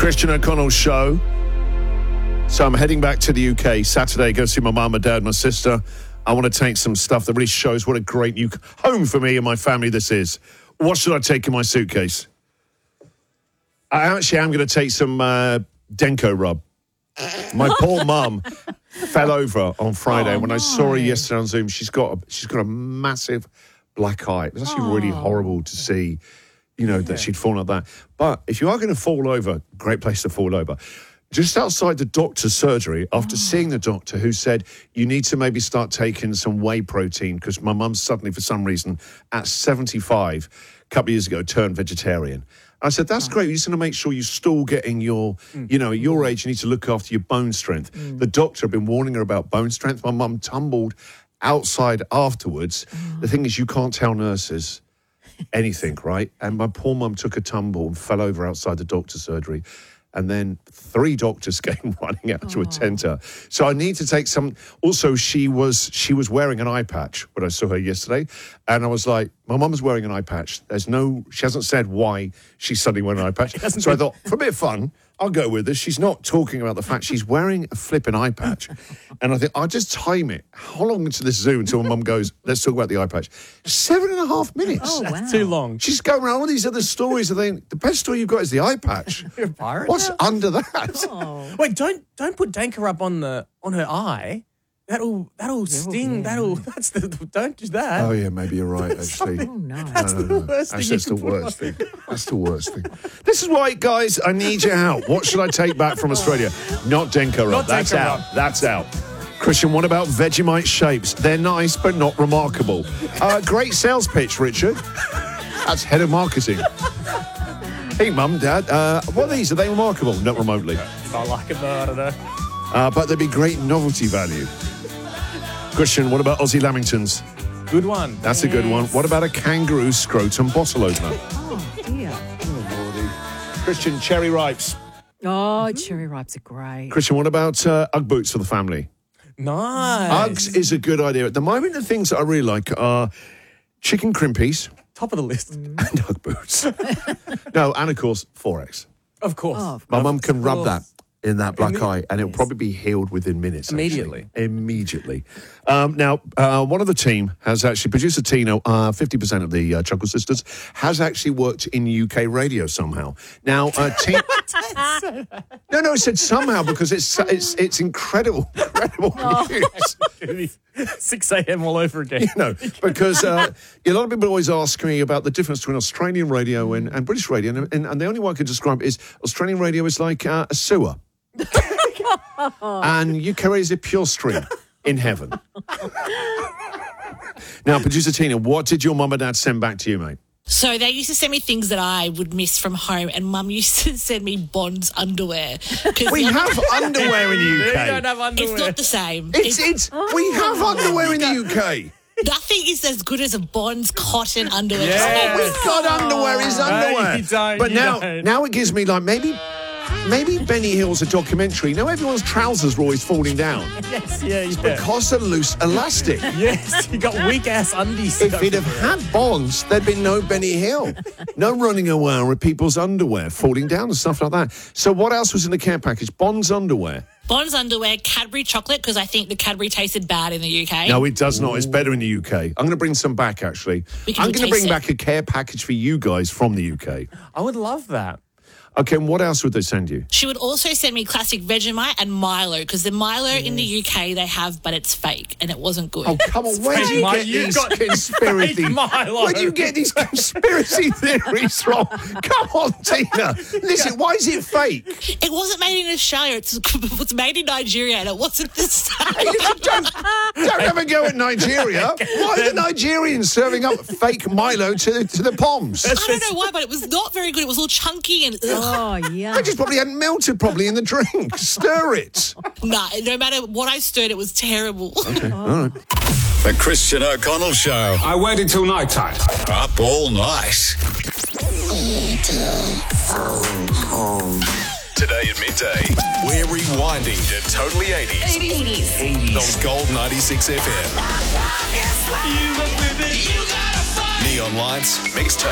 Christian O'Connell show. So I'm heading back to the UK Saturday, go see my mum, my dad, my sister. I want to take some stuff that really shows what a great new home for me and my family this is. What should I take in my suitcase? I actually am going to take some Denko rub. My poor mum fell over on Friday. When I saw her yesterday on Zoom, she's got a massive black eye. It was actually really horrible to see, that she'd fallen like that. But if you are going to fall over, great place to fall over. Just outside the doctor's surgery, after seeing the doctor who said, you need to maybe start taking some whey protein because my mum suddenly, for some reason, at 75, a couple of years ago, turned vegetarian. I said, that's great. You just want to make sure you're still getting your, at your age, you need to look after your bone strength. The doctor had been warning her about bone strength. My mum tumbled outside afterwards. The thing is, you can't tell nurses anything, right? And my poor mum took a tumble and fell over outside the doctor's surgery. And then 3 doctors came running out to attend her. So I need to take some. Also, she was wearing an eye patch when I saw her yesterday. And I was like, my mum is wearing an eye patch. She hasn't said why she's suddenly wearing an eye patch. So I thought, for a bit of fun, I'll go with this. She's not talking about the fact she's wearing a flipping eye patch. And I think I'll just time it. How long into this Zoom until my mum goes, let's talk about the eye patch? 7.5 minutes. Oh, wow. That's too long. She's going around all these other stories. I think the best story you've got is the eye patch. You're a pirate. What's under that? Oh. Wait, don't put Danker up on her eye. That'll sting. Yeah. Don't do that. Oh, yeah, maybe you're right, actually. Oh, no. That's the worst thing. Actually, that's the worst thing. That's the worst thing. This is why, guys, I need your help. What should I take back from Australia? Not Denko Rub. Not That's Denko out. Rub. That's out. Christian, what about Vegemite shapes? They're nice, but not remarkable. Great sales pitch, Richard. That's head of marketing. Hey, Mum, Dad, what are these? Are they remarkable? Not remotely. If I like it, though, I don't know. But they'd be great novelty value. Christian, what about Aussie Lamingtons? Good one. That's a good one. What about a kangaroo scrotum bottle opener? Oh, dear. Christian, cherry ripes. Oh, cherry ripes are great. Christian, what about Ugg boots for the family? Nice. Uggs is a good idea. At the moment, the things that I really like are chicken crimpies Top of the list. and Ugg boots. No, and of course, 4X. Of course. Oh, My mum can rub that course. in that black eye, and it'll probably be healed within minutes. Immediately. Immediately. Now, one of the team has actually, producer Tino, 50% of the Chuckle Sisters, has actually worked in UK radio somehow. Now, No, I said somehow because it's incredible news. 6 a.m. all over again. Because a lot of people always ask me about the difference between Australian radio and British radio, and the only way I can describe it is Australian radio is like a sewer, and UK radio is a pure stream in heaven. Now, producer Tina, what did your mum and dad send back to you, mate? So they used to send me things that I would miss from home, and Mum used to send me Bonds underwear. We have underwear in the You UK. don't have underwear. It's not the same. We have underwear in the UK. Nothing is as good as a Bonds cotton underwear. Yeah. We've got underwear is underwear. you don't, But you now don't. it gives me like maybe Benny Hill's a documentary. Now everyone's trousers are always falling down Yes, yeah. because of loose elastic. Yes, you got weak-ass undies. If he'd have had Bonds, there'd been no Benny Hill. No running around with people's underwear falling down and stuff like that. So what else was in the care package? Bonds underwear. Bonds underwear, Cadbury chocolate, because I think the Cadbury tasted bad in the UK. No, it does not. It's better in the UK. I'm going to bring some back, actually. Because I'm it going to bring tastes back a care package for you guys from the UK. I would love that. Okay, and what else would they send you? She would also send me classic Vegemite and Milo, because the Milo in the UK they have, but it's fake, and it wasn't good. Oh, come on. Where do you Milo. get You've these got conspiracy fake Milo. Where do you get these conspiracy theories from? Come on, Tina. Listen, why is it fake? It wasn't made in Australia. It was made in Nigeria, and it wasn't the same. Hey, listen, don't have a go at Nigeria. Why are the Nigerians serving up fake Milo to the Poms? I don't know why, but it was not very good. It was all chunky and Oh, yeah. They just probably hadn't melted properly in the drink. Stir it. nah. No matter what I stirred, it was terrible. Okay, all right. The Christian O'Connell Show. I waited till night time. Up all night. Today at midday, we're rewinding to Totally 80s. On Gold 96 FM. Neon Lights, mixtape.